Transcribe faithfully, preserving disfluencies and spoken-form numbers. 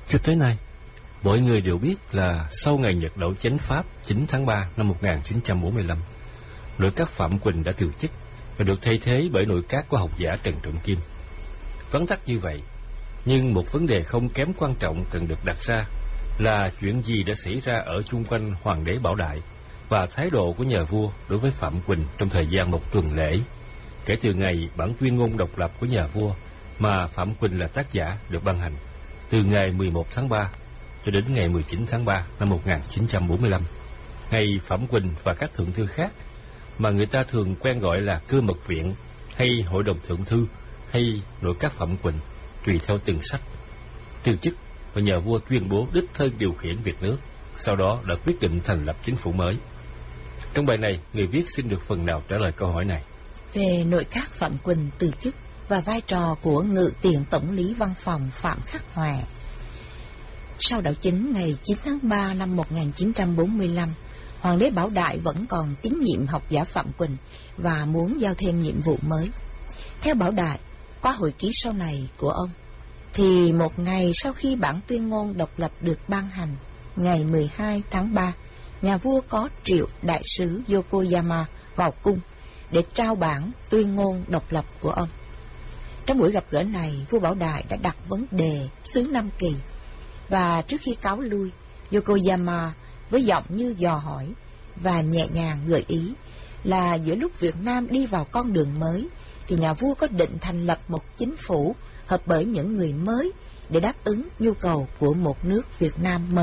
Cho tới nay, mọi người đều biết là sau ngày Nhật đổ chánh Pháp chín tháng ba năm một nghìn chín trăm bốn mươi lăm, nội các Phạm Quỳnh đã từ chức và được thay thế bởi nội các của học giả Trần Trọng Kim. Vắn tắt như vậy, nhưng một vấn đề không kém quan trọng cần được đặt ra là chuyện gì đã xảy ra ở chung quanh Hoàng đế Bảo Đại và thái độ của nhà vua đối với Phạm Quỳnh trong thời gian một tuần lễ, kể từ ngày bản tuyên ngôn độc lập của nhà vua mà Phạm Quỳnh là tác giả được ban hành, từ ngày mười một tháng ba cho đến ngày mười chín tháng ba năm một nghìn chín trăm bốn mươi lăm. Ngày Phạm Quỳnh và các thượng thư khác mà người ta thường quen gọi là Cơ Mật Viện hay Hội đồng Thượng thư hay nội các Phạm Quỳnh, tùy theo từng sách, từ chức và nhà vua tuyên bố đích thân điều khiển việc nước, sau đó đã quyết định thành lập chính phủ mới. Trong bài này, người viết xin được phần nào trả lời câu hỏi này. Về nội các Phạm Quỳnh từ chức và vai trò của ngự tiền tổng lý văn phòng Phạm Khắc Hòa. Sau đảo chính ngày chín tháng ba năm một nghìn chín trăm bốn mươi lăm, Hoàng đế Bảo Đại vẫn còn tín nhiệm học giả Phạm Quỳnh và muốn giao thêm nhiệm vụ mới. Theo Bảo Đại, qua hồi ký sau này của ông, thì một ngày sau khi bản tuyên ngôn độc lập được ban hành, ngày mười hai tháng ba, nhà vua có triệu đại sứ Yokoyama vào cung để trao bản tuyên ngôn độc lập của ông. Trong buổi gặp gỡ này, vua Bảo Đại đã đặt vấn đề xứ Nam Kỳ, và trước khi cáo lui, Yokoyama với giọng như dò hỏi và nhẹ nhàng gợi ý là giữa lúc Việt Nam đi vào con đường mới, thì nhà vua có định thành lập một chính phủ hợp bởi những người mới để đáp ứng nhu cầu của một nước Việt Nam mới.